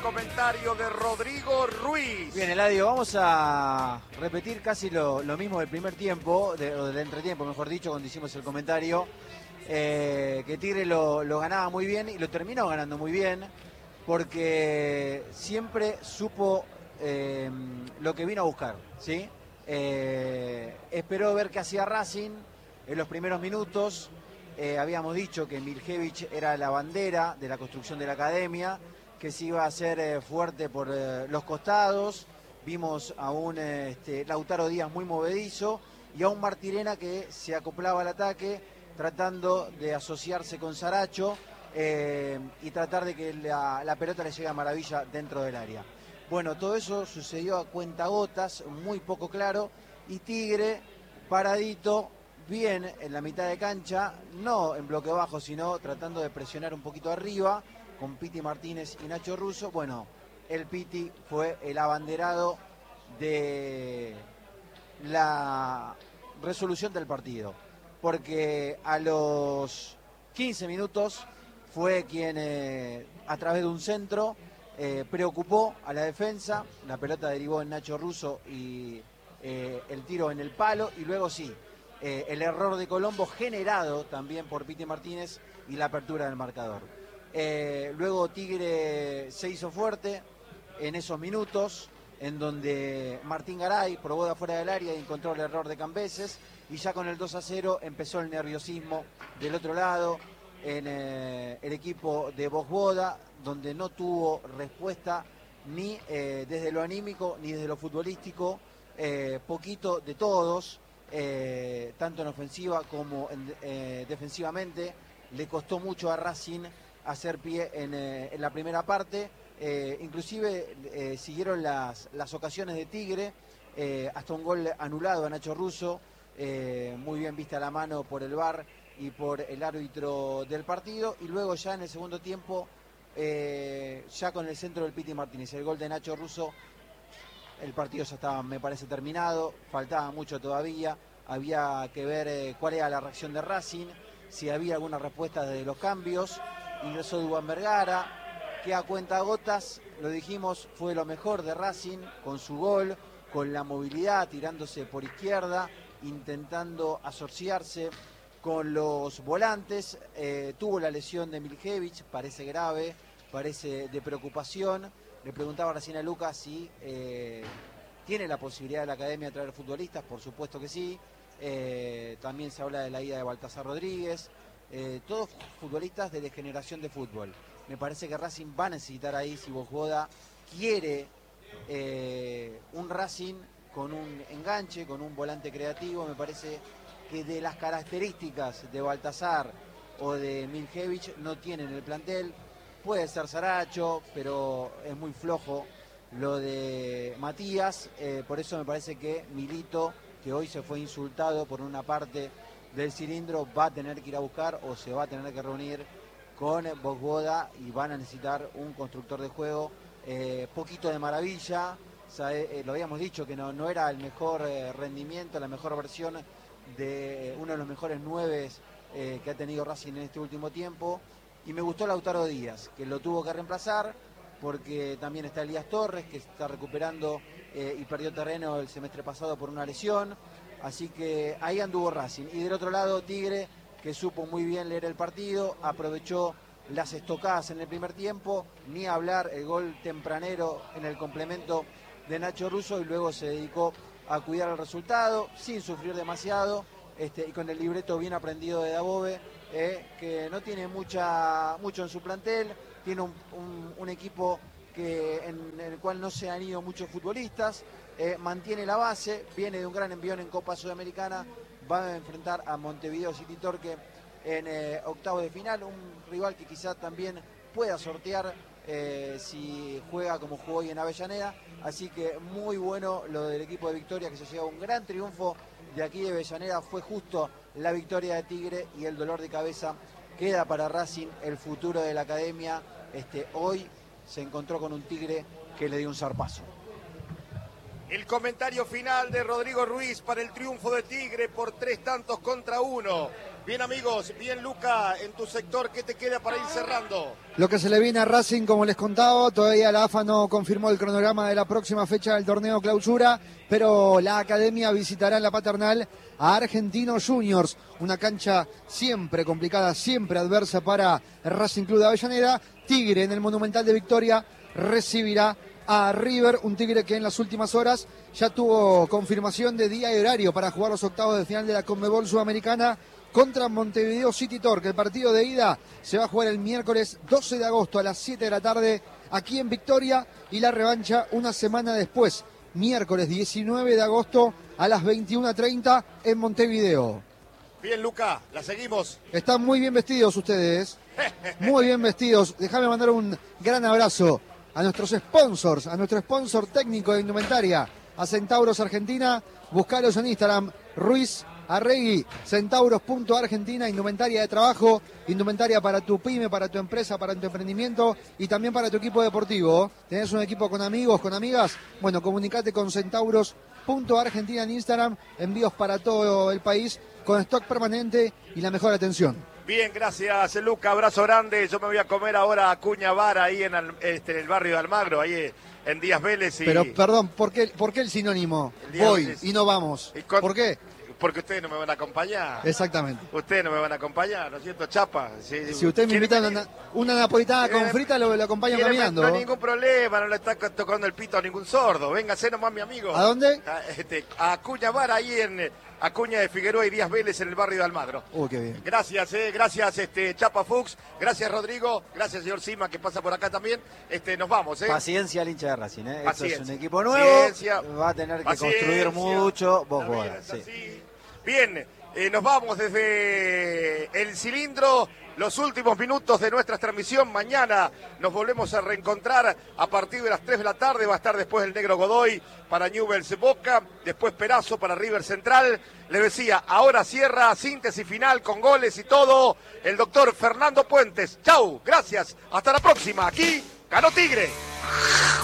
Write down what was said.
Comentario de Rodrigo Ruiz. Bien, Eladio, vamos a repetir casi lo mismo del primer tiempo, o del entretiempo, mejor dicho, cuando hicimos el comentario. Que Tigre lo ganaba muy bien y lo terminó ganando muy bien, porque siempre supo lo que vino a buscar, ¿sí? Esperó ver qué hacía Racing en los primeros minutos. Habíamos dicho que Miljevic era la bandera de la construcción de la academia, que se iba a hacer fuerte por los costados. Vimos a un Lautaro Díaz muy movedizo y a un Martirena que se acoplaba al ataque, tratando de asociarse con Saracho y tratar de que la pelota le llegue a maravilla dentro del área. Bueno, todo eso sucedió a cuentagotas, muy poco claro, y Tigre paradito, bien en la mitad de cancha, no en bloque bajo, sino tratando de presionar un poquito arriba, con Piti Martínez y Nacho Russo. Bueno, el Piti fue el abanderado de la resolución del partido, porque a los 15 minutos fue quien, a través de un centro, preocupó a la defensa. La pelota derivó en Nacho Russo y el tiro en el palo, y luego sí, el error de Colombo generado también por Piti Martínez y la apertura del marcador. Luego Tigre se hizo fuerte en esos minutos, en donde Martín Garay probó de afuera del área y encontró el error de Cambeses, y ya con el 2-0 empezó el nerviosismo del otro lado en el equipo de Bosch-Boda, donde no tuvo respuesta ni desde lo anímico ni desde lo futbolístico, poquito de todos, tanto en ofensiva como defensivamente. Le costó mucho a Racing hacer pie en la primera parte. Inclusive siguieron las ocasiones de Tigre, hasta un gol anulado a Nacho Russo, muy bien vista la mano por el VAR y por el árbitro del partido. Y luego ya en el segundo tiempo, ya con el centro del Piti Martínez, el gol de Nacho Russo, el partido ya estaba, me parece, terminado. Faltaba mucho todavía, había que ver cuál era la reacción de Racing, si había alguna respuesta desde los cambios. Ingresó Duván Vergara, que a cuentagotas, lo dijimos, fue lo mejor de Racing, con su gol, con la movilidad, tirándose por izquierda, intentando asociarse con los volantes. Tuvo la lesión de Miljevic, parece grave, parece de preocupación. Le preguntaba recién a Lucas si tiene la posibilidad de la academia de traer futbolistas. Por supuesto que sí. También se habla de la ida de Baltasar Rodríguez. Todos futbolistas de degeneración de fútbol. Me parece que Racing va a necesitar ahí, si Bosch-Boda quiere un Racing con un enganche, con un volante creativo. Me parece que de las características de Baltasar o de Miljevic no tienen el plantel. Puede ser Saracho, pero es muy flojo lo de Matías. Por eso me parece que Milito, que hoy se fue insultado por una parte del cilindro, va a tener que ir a buscar, o se va a tener que reunir con Bosch-Boda, y van a necesitar un constructor de juego. Poquito de maravilla, lo habíamos dicho que no era el mejor rendimiento, la mejor versión de uno de los mejores 9 que ha tenido Racing en este último tiempo. Y me gustó Lautaro Díaz, que lo tuvo que reemplazar, porque también está Elías Torres, que está recuperando y perdió terreno el semestre pasado por una lesión. Así que ahí anduvo Racing. Y del otro lado, Tigre, que supo muy bien leer el partido, aprovechó las estocadas en el primer tiempo, ni hablar el gol tempranero en el complemento de Nacho Russo, y luego se dedicó a cuidar el resultado, sin sufrir demasiado, y con el libreto bien aprendido de Dabove, que no tiene mucho en su plantel, tiene un equipo en el cual no se han ido muchos futbolistas, mantiene la base, viene de un gran envión en Copa Sudamericana, va a enfrentar a Montevideo City Torque en octavos de final, un rival que quizá también pueda sortear si juega como jugó hoy en Avellaneda. Así que muy bueno lo del equipo de Victoria, que se lleva un gran triunfo de aquí de Avellaneda. Fue justo la victoria de Tigre, y el dolor de cabeza queda para Racing, el futuro de la academia. Hoy se encontró con un Tigre que le dio un zarpazo. El comentario final de Rodrigo Ruiz para el triunfo de Tigre por 3-1. Bien, amigos, bien, Luca, en tu sector, ¿qué te queda para ir cerrando? Lo que se le viene a Racing, como les contaba, todavía la AFA no confirmó el cronograma de la próxima fecha del torneo clausura, pero la academia visitará en la Paternal a Argentinos Juniors, una cancha siempre complicada, siempre adversa para Racing Club de Avellaneda. Tigre en el Monumental de Victoria recibirá a River, un Tigre que en las últimas horas ya tuvo confirmación de día y horario para jugar los octavos de final de la Conmebol Sudamericana contra Montevideo City Torque. El partido de ida se va a jugar el miércoles 12 de agosto a las 7 de la tarde aquí en Victoria, y la revancha una semana después, miércoles 19 de agosto a las 21:30 en Montevideo. Bien, Luca, la seguimos. Están muy bien vestidos ustedes, muy bien vestidos. Déjame mandar un gran abrazo a nuestros sponsors, a nuestro sponsor técnico de indumentaria, a Centauros Argentina. Buscalos en Instagram, Ruiz Arregui, centauros.argentina, indumentaria de trabajo, indumentaria para tu pyme, para tu empresa, para tu emprendimiento y también para tu equipo deportivo. ¿Tenés un equipo con amigos, con amigas? Bueno, comunicate con centauros.argentina en Instagram, envíos para todo el país con stock permanente y la mejor atención. Bien, gracias, Luca, abrazo grande. Yo me voy a comer ahora a Acuña Bar ahí en el barrio de Almagro, ahí en Díaz Vélez. Pero, perdón, ¿por qué el sinónimo? Voy Vélez. Y no vamos. ¿Por qué? Porque ustedes no me van a acompañar. Exactamente. Ustedes no me van a acompañar, ¿no es cierto, Chapa? Si usted me invita a una napolitana con frita, lo acompaño caminando. No hay ningún problema, no le está tocando el pito a ningún sordo. Véngase nomás, mi amigo. ¿A dónde? A Acuña Bar, ahí en Acuña de Figueroa y Díaz Vélez, en el barrio de Almagro. Qué bien. Gracias, gracias Chapa Fuchs, gracias Rodrigo, gracias señor Sima que pasa por acá también. Nos vamos, Paciencia al hincha de Racing, Esto es un equipo nuevo, Paciencia. Va a tener que construir mucho. Vos podés, sí. Bien, nos vamos desde el cilindro, los últimos minutos de nuestra transmisión. Mañana nos volvemos a reencontrar a partir de las 3 de la tarde. Va a estar después el Negro Godoy para Newell's Boca, después Perazo para River Central. Le decía, ahora cierra, síntesis final con goles y todo, el doctor Fernando Puentes. Chau, gracias, hasta la próxima. Aquí ganó Tigre.